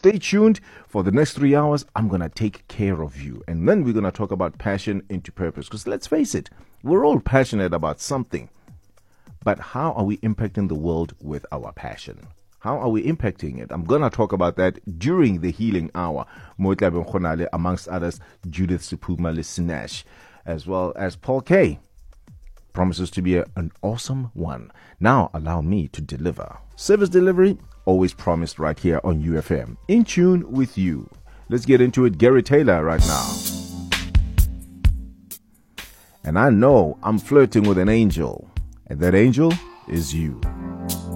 stay tuned for the next 3 hours. I'm going to take care of you. And then we're going to talk about passion into purpose. Because let's face it, we're all passionate about something. But how are we impacting the world with our passion? How are we impacting it? I'm going to talk about that during the healing hour. Moitlabe Khonale, amongst others, Judith Supuma Lisinash, as well as Paul K. Promises to be an awesome one. Now allow me to deliver. Service delivery, always promised right here on UFM. In tune with you. Let's get into it. Gary Taylor right now. And I know I'm flirting with an angel. And that angel is you.